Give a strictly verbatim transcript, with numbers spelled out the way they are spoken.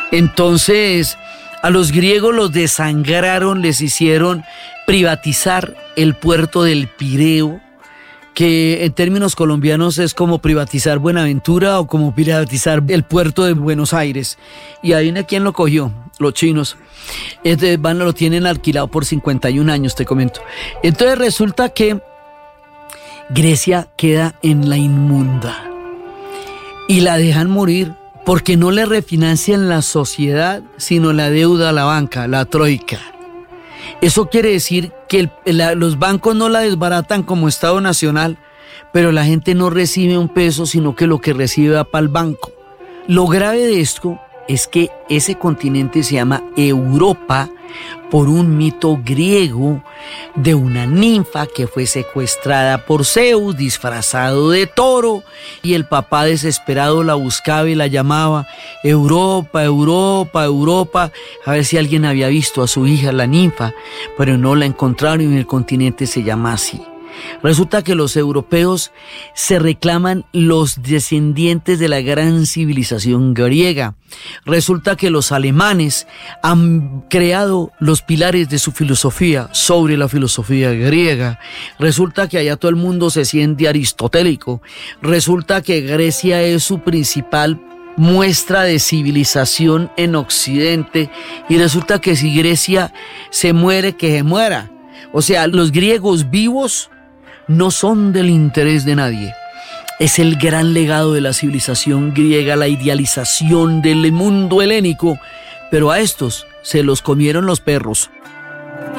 Entonces, a los griegos los desangraron, les hicieron privatizar el puerto del Pireo, que en términos colombianos es como privatizar Buenaventura o como privatizar el puerto de Buenos Aires. Y adivina quién lo cogió, los chinos. Entonces van, lo tienen alquilado por cincuenta y un años, te comento. Entonces resulta que Grecia queda en la inmunda y la dejan morir porque no le refinancian la sociedad, sino la deuda a la banca, la troika. Eso quiere decir que el, la, los bancos no la desbaratan como Estado Nacional, pero la gente no recibe un peso, sino que lo que recibe va para el banco. Lo grave de esto es que ese continente se llama Europa por un mito griego de una ninfa que fue secuestrada por Zeus, disfrazado de toro, y el papá desesperado la buscaba y la llamaba Europa, Europa, Europa, a ver si alguien había visto a su hija, la ninfa, pero no la encontraron y el continente se llama así. Resulta que los europeos se reclaman los descendientes de la gran civilización griega. Resulta que los alemanes han creado los pilares de su filosofía sobre la filosofía griega. Resulta que allá todo el mundo se siente aristotélico. Resulta que Grecia es su principal muestra de civilización en Occidente. Y resulta que si Grecia se muere, que se muera. O sea, los griegos vivos no son del interés de nadie. Es el gran legado de la civilización griega, la idealización del mundo helénico, pero a estos se los comieron los perros.